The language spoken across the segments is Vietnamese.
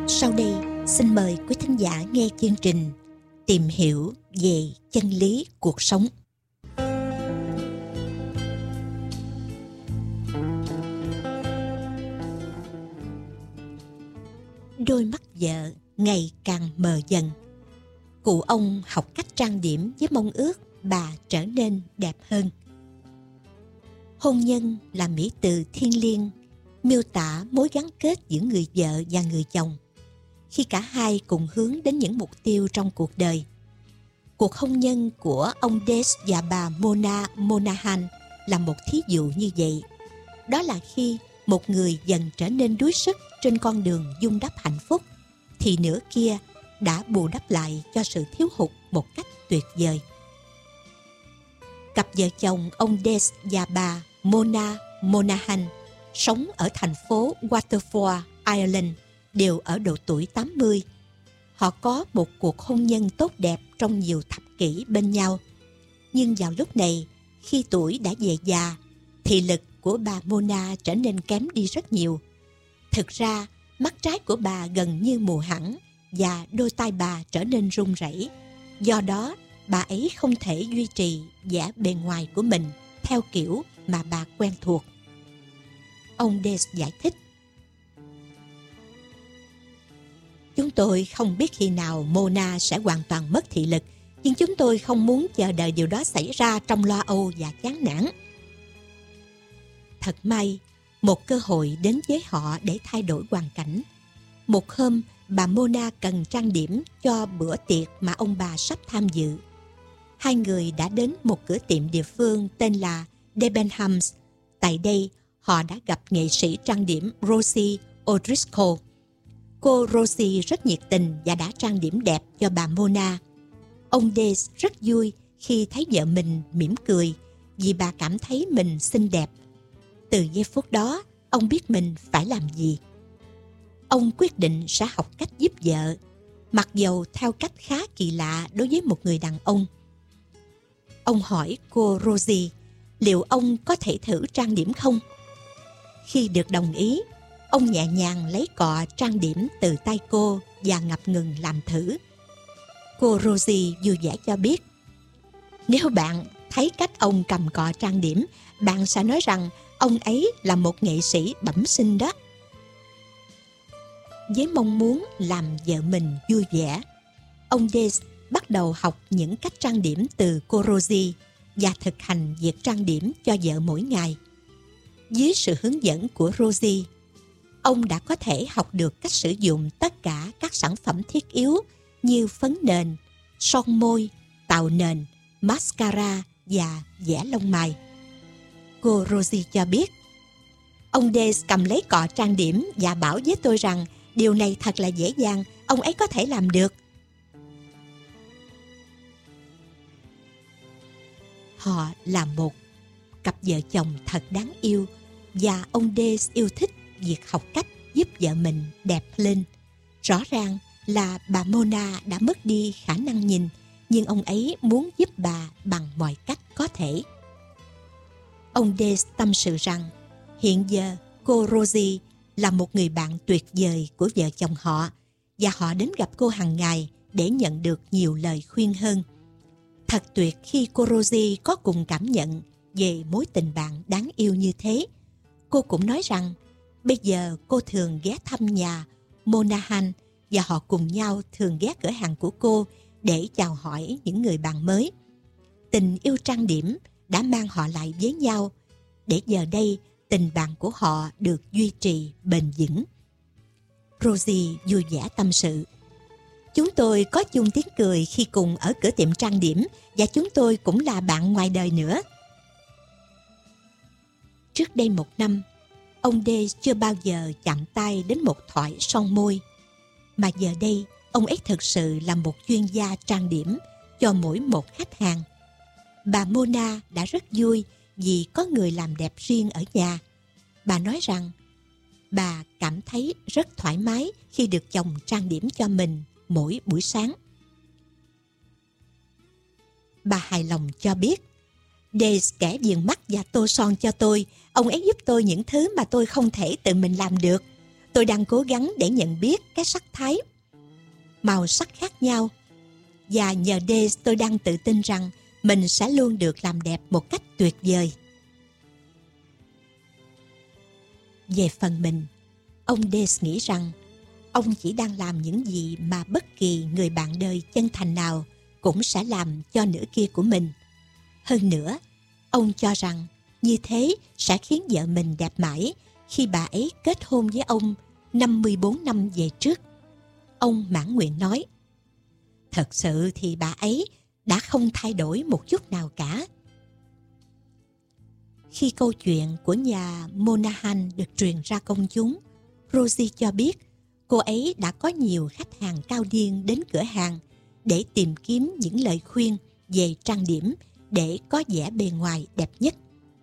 Sau đây, xin mời quý thính giả nghe chương trình Tìm hiểu về chân lý cuộc sống. Đôi mắt vợ ngày càng mờ dần. Cụ ông học cách trang điểm với mong ước bà trở nên đẹp hơn. Hôn nhân là mỹ từ thiêng liêng, miêu tả mối gắn kết giữa người vợ và người chồng khi cả hai cùng hướng đến những mục tiêu trong cuộc đời. Cuộc hôn nhân của ông Des và bà Mona Monahan là một thí dụ như vậy. Đó là khi một người dần trở nên đuối sức trên con đường vun đắp hạnh phúc, thì nửa kia đã bù đắp lại cho sự thiếu hụt một cách tuyệt vời. Cặp vợ chồng ông Des và bà Mona Monahan sống ở thành phố Waterford, Ireland, đều ở độ tuổi 80. Họ có một cuộc hôn nhân tốt đẹp trong nhiều thập kỷ bên nhau. Nhưng vào lúc này, khi tuổi đã về già, thị lực của bà Mona trở nên kém đi rất nhiều. Thực ra, mắt trái của bà gần như mù hẳn và đôi tai bà trở nên run rẩy. Do đó, bà ấy không thể duy trì vẻ bề ngoài của mình theo kiểu mà bà quen thuộc. Ông Des giải thích: "Chúng tôi không biết khi nào Mona sẽ hoàn toàn mất thị lực, nhưng chúng tôi không muốn chờ đợi điều đó xảy ra trong lo âu và chán nản. Thật may, một cơ hội đến với họ để thay đổi hoàn cảnh. Một hôm, bà Mona cần trang điểm cho bữa tiệc mà ông bà sắp tham dự. Hai người đã đến một cửa tiệm địa phương tên là Debenhams. Tại đây, họ đã gặp nghệ sĩ trang điểm Rosie O'Driscoll. Cô Rosie rất nhiệt tình và đã trang điểm đẹp cho bà Mona. Ông Des rất vui khi thấy vợ mình mỉm cười vì bà cảm thấy mình xinh đẹp. Từ giây phút đó, ông biết mình phải làm gì. Ông quyết định sẽ học cách giúp vợ, mặc dầu theo cách khá kỳ lạ đối với một người đàn ông. Ông hỏi cô Rosie liệu ông có thể thử trang điểm không. Khi được đồng ý, ông nhẹ nhàng lấy cọ trang điểm từ tay cô và ngập ngừng làm thử. Cô Rosie vui vẻ cho biết: "Nếu bạn thấy cách ông cầm cọ trang điểm, bạn sẽ nói rằng ông ấy là một nghệ sĩ bẩm sinh đó." Với mong muốn làm vợ mình vui vẻ, ông Des bắt đầu học những cách trang điểm từ cô Rosie và thực hành việc trang điểm cho vợ mỗi ngày. Dưới sự hướng dẫn của Rosie, ông đã có thể học được cách sử dụng tất cả các sản phẩm thiết yếu như phấn nền, son môi, tạo nền, mascara và vẽ lông mày. Cô Rosie cho biết: "Ông Des cầm lấy cọ trang điểm và bảo với tôi rằng điều này thật là dễ dàng, ông ấy có thể làm được." Họ là một cặp vợ chồng thật đáng yêu và ông Des yêu thích việc học cách giúp vợ mình đẹp lên. Rõ ràng là bà Mona đã mất đi khả năng nhìn, nhưng ông ấy muốn giúp bà bằng mọi cách có thể. Ông Des tâm sự rằng hiện giờ cô Rosie là một người bạn tuyệt vời của vợ chồng họ và họ đến gặp cô hàng ngày để nhận được nhiều lời khuyên hơn. Thật tuyệt khi cô Rosie có cùng cảm nhận về mối tình bạn đáng yêu như thế. Cô cũng nói rằng bây giờ cô thường ghé thăm nhà Monahan và họ cùng nhau thường ghé cửa hàng của cô để chào hỏi những người bạn mới. Tình yêu trang điểm đã mang họ lại với nhau, để giờ đây tình bạn của họ được duy trì bền vững. Rosie vui vẻ tâm sự: "Chúng tôi có chung tiếng cười khi cùng ở cửa tiệm trang điểm và chúng tôi cũng là bạn ngoài đời nữa." Trước đây 1 năm, ông Des chưa bao giờ chạm tay đến một thỏi son môi. Mà giờ đây, ông ấy thực sự là một chuyên gia trang điểm cho mỗi một khách hàng. Bà Mona đã rất vui vì có người làm đẹp riêng ở nhà. Bà nói rằng bà cảm thấy rất thoải mái khi được chồng trang điểm cho mình mỗi buổi sáng. Bà hài lòng cho biết: "Des kẻ viền mắt và tô son cho tôi. Ông ấy giúp tôi những thứ mà tôi không thể tự mình làm được. Tôi đang cố gắng để nhận biết cái sắc thái, màu sắc khác nhau. Và nhờ Days tôi đang tự tin rằng mình sẽ luôn được làm đẹp một cách tuyệt vời. Về phần mình, ông Days nghĩ rằng ông chỉ đang làm những gì mà bất kỳ người bạn đời chân thành nào cũng sẽ làm cho nửa kia của mình. Hơn nữa, ông cho rằng như thế sẽ khiến vợ mình đẹp mãi khi bà ấy kết hôn với ông 54 năm về trước. Ông mãn nguyện nói, thật sự thì bà ấy đã không thay đổi một chút nào cả. Khi câu chuyện của nhà Monahan được truyền ra công chúng, Rosie cho biết cô ấy đã có nhiều khách hàng cao điên đến cửa hàng để tìm kiếm những lời khuyên về trang điểm để có vẻ bề ngoài đẹp nhất.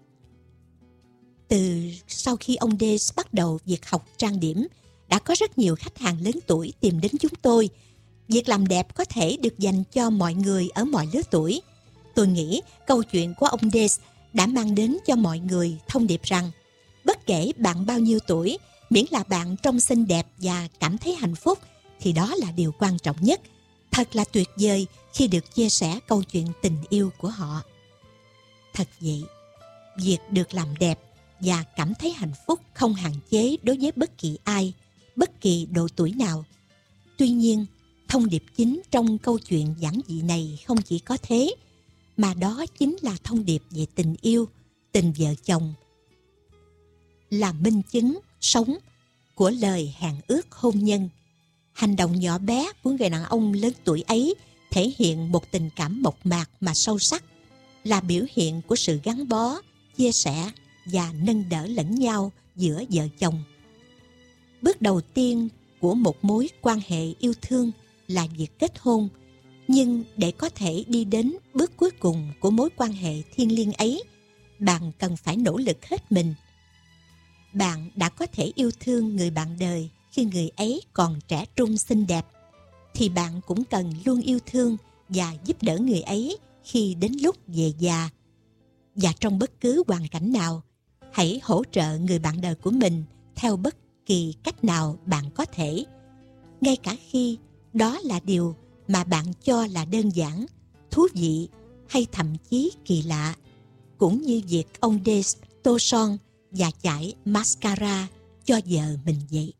Từ sau khi ông Days bắt đầu việc học trang điểm, đã có rất nhiều khách hàng lớn tuổi tìm đến chúng tôi. Việc làm đẹp có thể được dành cho mọi người ở mọi lứa tuổi. Tôi nghĩ câu chuyện của ông Days đã mang đến cho mọi người thông điệp rằng bất kể bạn bao nhiêu tuổi, miễn là bạn trông xinh đẹp và cảm thấy hạnh phúc thì đó là điều quan trọng nhất. Thật là tuyệt vời khi được chia sẻ câu chuyện tình yêu của họ. Thật vậy, việc được làm đẹp và cảm thấy hạnh phúc không hạn chế đối với bất kỳ ai, bất kỳ độ tuổi nào. Tuy nhiên, thông điệp chính trong câu chuyện giản dị này không chỉ có thế, mà đó chính là thông điệp về tình yêu, tình vợ chồng, là minh chứng sống của lời hẹn ước hôn nhân. Hành động nhỏ bé của người đàn ông lớn tuổi ấy thể hiện một tình cảm mộc mạc mà sâu sắc, là biểu hiện của sự gắn bó, chia sẻ và nâng đỡ lẫn nhau giữa vợ chồng. Bước đầu tiên của một mối quan hệ yêu thương là việc kết hôn, nhưng để có thể đi đến bước cuối cùng của mối quan hệ thiêng liêng ấy, bạn cần phải nỗ lực hết mình. Bạn đã có thể yêu thương người bạn đời khi người ấy còn trẻ trung xinh đẹp, thì bạn cũng cần luôn yêu thương và giúp đỡ người ấy khi đến lúc về già. Và trong bất cứ hoàn cảnh nào, hãy hỗ trợ người bạn đời của mình theo bất kỳ cách nào bạn có thể, ngay cả khi đó là điều mà bạn cho là đơn giản, thú vị hay thậm chí kỳ lạ, cũng như việc ông Days tô son và chải mascara cho vợ mình vậy.